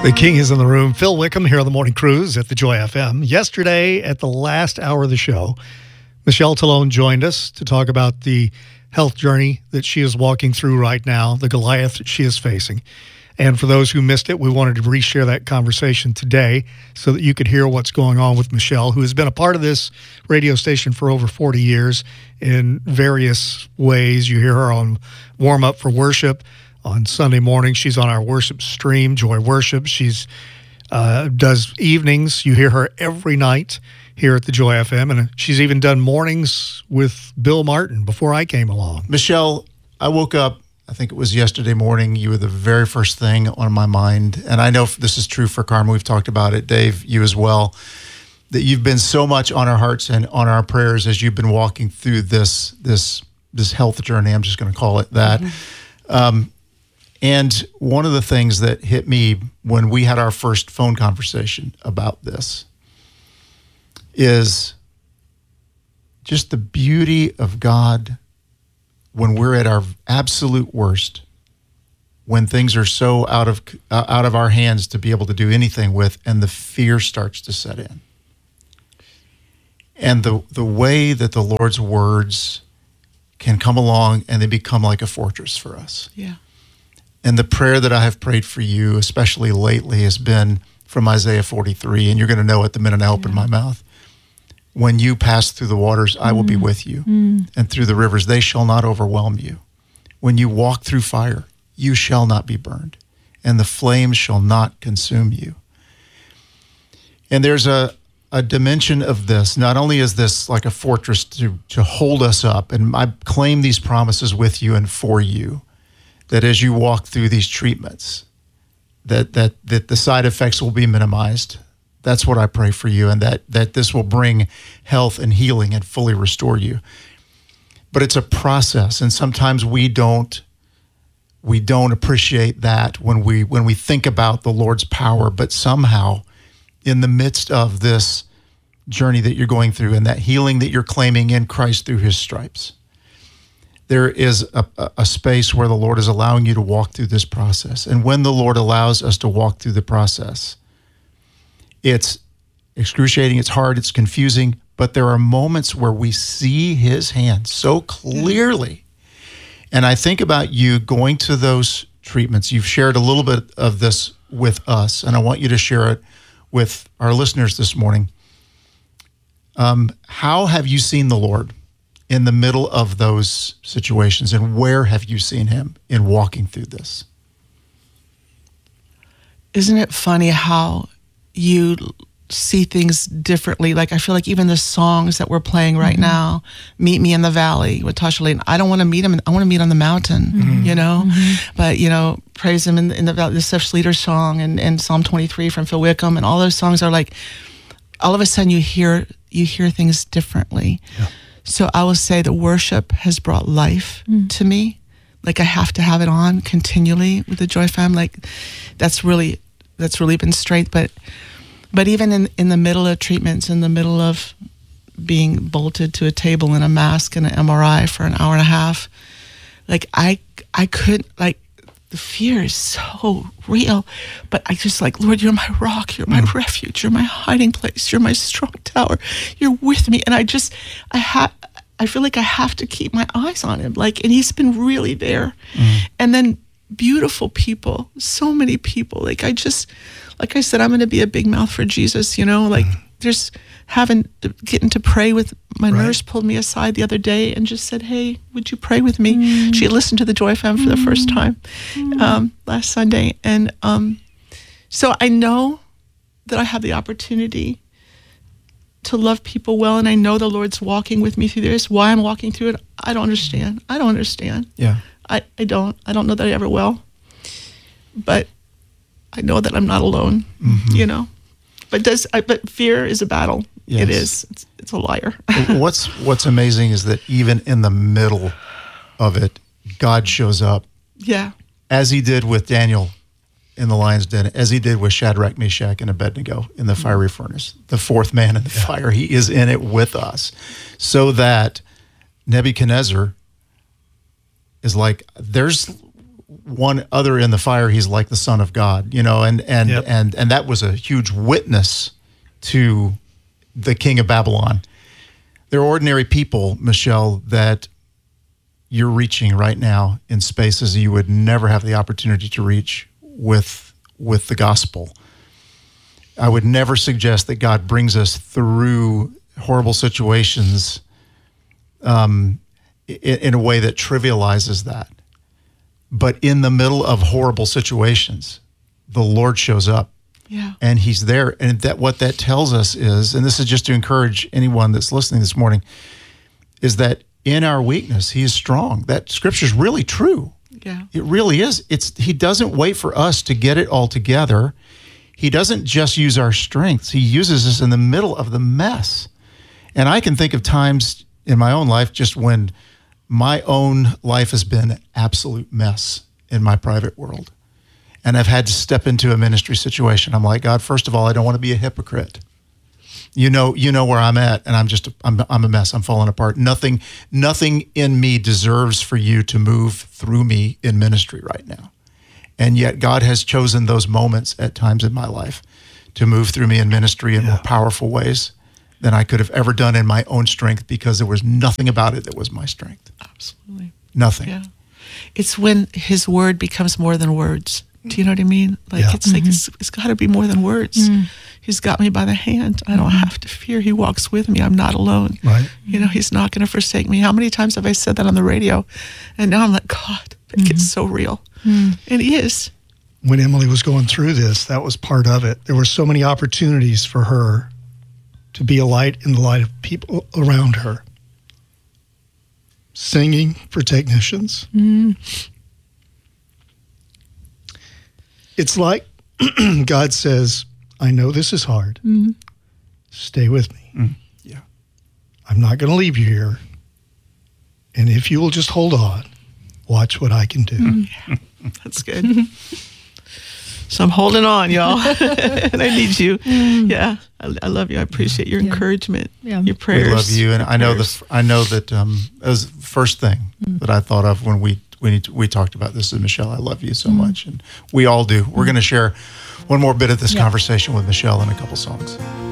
The King is in the room. Phil Wickham here on the Morning Cruise at the Joy FM. Yesterday, at the last hour of the show, Michelle Talone joined us to talk about the health journey that she is walking through right now, the Goliath that she is facing. And for those who missed it, we wanted to reshare that conversation today so that you could hear what's going on with Michelle, who has been a part of this radio station for over 40 years in various ways. You hear her on Warm Up for Worship. On Sunday morning, she's on our worship stream, Joy Worship. She's does evenings. You hear her every night here at the Joy FM, and she's even done mornings with Bill Martin before I came along. Michelle, I woke up, I think it was yesterday morning. You were the very first thing on my mind, and I know this is true for Carmen. We've talked about it, Dave, you as well, that you've been so much on our hearts and on our prayers as you've been walking through this health journey. I'm just going to call it that. Mm-hmm. And one of the things that hit me when we had our first phone conversation about this is just the beauty of God when we're at our absolute worst, when things are so out of our hands to be able to do anything with, and the fear starts to set in. And the way that the Lord's words can come along and they become like a fortress for us. Yeah. And the prayer that I have prayed for you, especially lately, has been from Isaiah 43, and you're going to know it the minute I open my mouth. When you pass through the waters, I will be with you. And through the rivers, they shall not overwhelm you. When you walk through fire, you shall not be burned, and the flames shall not consume you. And there's a dimension of this. Not only is this like a fortress to hold us up, and I claim these promises with you and for you, that as you walk through these treatments, that the side effects will be minimized. That's what I pray for you, and that this will bring health and healing and fully restore you. But it's a process, and sometimes we don't appreciate that when we think about the Lord's power. But somehow, in the midst of this journey that you're going through and that healing that you're claiming in Christ through His stripes, there is a space where the Lord is allowing you to walk through this process. And when the Lord allows us to walk through the process, it's excruciating, it's hard, it's confusing, but there are moments where we see His hand so clearly. And I think about you going to those treatments. You've shared a little bit of this with us, and I want you to share it with our listeners this morning. How have you seen the Lord in the middle of those situations, and where have you seen Him in walking through this? Isn't it funny how you see things differently? Like, I feel like even the songs that we're playing right now, Meet Me in the Valley with Tasha Layton, I don't want to meet Him, I want to meet on the mountain, you know? But, praise Him in the Seth Leader song and Psalm 23 from Phil Wickham, and all those songs are like, all of a sudden you hear things differently. Yeah. So I will say the worship has brought life to me. Like, I have to have it on continually with the Joy Fam. Like, that's really been straight. But even in the middle of treatments, in the middle of being bolted to a table in a mask and an MRI for an hour and a half, like I couldn't, like, the fear is so real, but I just like, Lord, you're my rock, you're my refuge, you're my hiding place, you're my strong tower, you're with me. And I feel like I have to keep my eyes on Him, like, and He's been really there. And then beautiful people, so many people, like I said, I'm going to be a big mouth for Jesus, like there's getting to pray with my nurse pulled me aside the other day and just said, hey, would you pray with me? She had listened to the Joy Fam for the first time last Sunday. And so I know that I have the opportunity to love people well, and I know the Lord's walking with me through this. Why I'm walking through it, I don't understand. Yeah. I don't know that I ever will. But I know that I'm not alone, But fear is a battle. Yes. It is. It's a liar. What's amazing is that even in the middle of it, God shows up. Yeah. As He did with Daniel in the lion's den, as He did with Shadrach, Meshach, and Abednego in the fiery furnace, the fourth man in the fire. He is in it with us, so that Nebuchadnezzar is like, one other in the fire, he's like the Son of God, you know, and Yep. and that was a huge witness to the king of Babylon. They're ordinary people, Michelle, that you're reaching right now in spaces you would never have the opportunity to reach with the gospel. I would never suggest that God brings us through horrible situations in a way that trivializes that. But in the middle of horrible situations, the Lord shows up. Yeah. And he's there. And that what that tells us is, and this is just to encourage anyone that's listening this morning, is that in our weakness, he is strong. That scripture is really true. Yeah. It really is. He doesn't wait for us to get it all together. He doesn't just use our strengths. He uses us in the middle of the mess. And I can think of times in my own life just when my own life has been an absolute mess in my private world. And I've had to step into a ministry situation. I'm like, God, first of all, I don't want to be a hypocrite. You know where I'm at, and I'm a mess. I'm falling apart. Nothing in me deserves for you to move through me in ministry right now. And yet God has chosen those moments at times in my life to move through me in ministry in more powerful ways than I could have ever done in my own strength, because there was nothing about it that was my strength. Absolutely. Nothing. Yeah. It's when his word becomes more than words. Do you know what I mean? Like, it's like, it's got to be more than words. He's got me by the hand. I don't have to fear. He walks with me. I'm not alone. Right. You know, he's not going to forsake me. How many times have I said that on the radio? And now I'm like, God, make it so real. And he is. When Emily was going through this, that was part of it. There were so many opportunities for her to be a light in the light of people around her. Singing for technicians. It's like God says, I know this is hard. Stay with me. Yeah. I'm not going to leave you here. And if you will just hold on, watch what I can do. That's good. So I'm holding on, y'all. And I need you. Yeah. I love you. I appreciate your encouragement, your prayers. We love you, and I know that that was the first thing that I thought of when we talked about this. Is Michelle, I love you so much, and we all do. We're going to share one more bit of this conversation with Michelle in a couple songs.